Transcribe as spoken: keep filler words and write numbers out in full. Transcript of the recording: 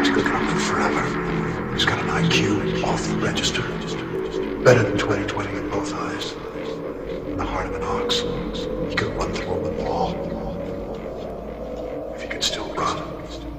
He's good for forever. He's got an I Q off the register. Better than twenty twenty in both eyes. The heart of an ox. He could run through a wall.